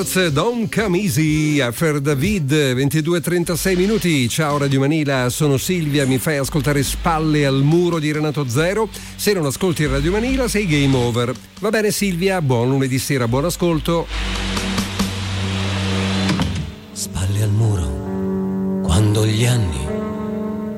Records, Don't Come Easy, After David, 22:36 minuti. Ciao Radio Manila, sono Silvia, mi fai ascoltare Spalle al muro di Renato Zero. Se non ascolti Radio Manila sei game over. Va bene Silvia, buon lunedì sera, buon ascolto. Spalle al muro, quando gli anni